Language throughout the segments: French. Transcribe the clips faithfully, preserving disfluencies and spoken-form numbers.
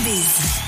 Showbiz.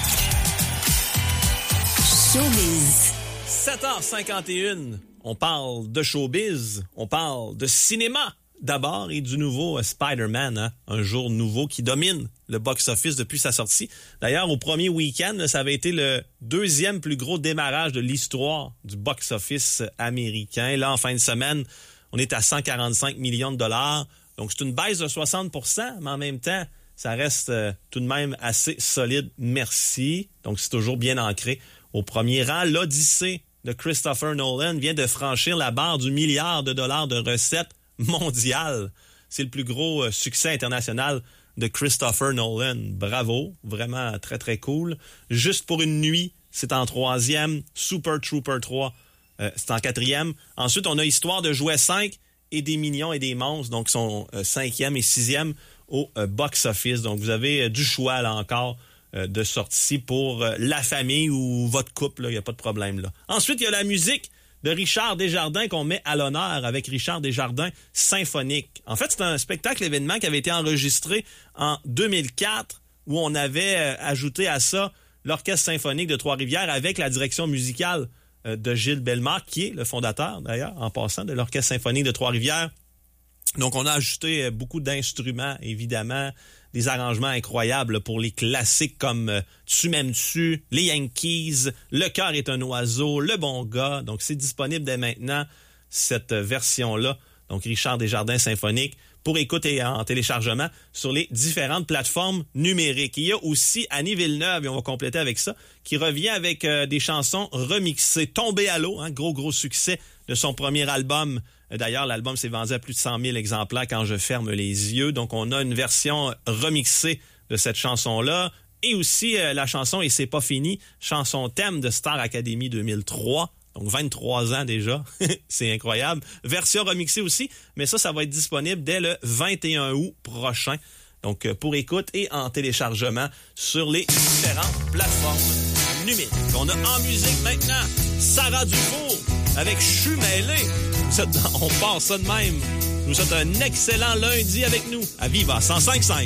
Showbiz. sept heures cinquante et une, on parle de showbiz, on parle de cinéma d'abord et du nouveau euh, Spider-Man, hein? Un jour nouveau qui domine le box-office depuis sa sortie. D'ailleurs, au premier week-end, là, ça avait été le deuxième plus gros démarrage de l'histoire du box-office américain. Là, en fin de semaine, on est à cent quarante-cinq millions de dollars. Donc, c'est une baisse de soixante pour cent, mais en même temps, ça reste euh, tout de même assez solide. Merci. Donc, c'est toujours bien ancré. Au premier rang, l'Odyssée de Christopher Nolan vient de franchir la barre du milliard de dollars de recettes mondiales. C'est le plus gros euh, succès international de Christopher Nolan. Bravo, vraiment très, très cool. Juste pour une nuit, c'est en troisième. Super Trooper trois, euh, c'est en quatrième. Ensuite, on a Histoire de jouets cinq et des Mignons et des Monstres, donc sont euh, cinquième et sixième au euh, box-office. Donc, vous avez euh, du choix, là encore, euh, de sortie pour euh, la famille ou votre couple. Il n'y a pas de problème, là. Ensuite, il y a la musique de Richard Desjardins qu'on met à l'honneur avec Richard Desjardins Symphonique. En fait, c'est un spectacle événement qui avait été enregistré en deux mille quatre où on avait euh, ajouté à ça l'Orchestre symphonique de Trois-Rivières avec la direction musicale euh, de Gilles Bellemare, qui est le fondateur, d'ailleurs, en passant, de l'Orchestre symphonique de Trois-Rivières. Donc, on a ajouté euh, beaucoup d'instruments, évidemment, des arrangements incroyables pour les classiques comme euh, Tu m'aimes-tu, les Yankees, Le cœur est un oiseau, Le bon gars. Donc, c'est disponible dès maintenant, cette version-là. Donc, Richard Desjardins Symphonique, pour écoute et en téléchargement sur les différentes plateformes numériques. Il y a aussi Annie Villeneuve, et on va compléter avec ça, qui revient avec euh, des chansons remixées. Tombé à l'eau, hein, gros, gros succès de son premier album. D'ailleurs, l'album s'est vendu à plus de cent mille exemplaires quand je ferme les yeux. Donc, on a une version remixée de cette chanson-là. Et aussi euh, la chanson « Et c'est pas fini », chanson thème de Star Academy deux mille trois. Donc, vingt-trois ans déjà. C'est incroyable. Version remixée aussi. Mais ça, ça va être disponible dès le vingt et un août prochain. Donc, euh, pour écoute et en téléchargement sur les différentes plateformes numériques. On a en musique maintenant Sarah Dufour avec « Je suis mêlé ». On part ça de même. Nous sommes un excellent lundi avec nous à Viva cent cinq virgule cinq.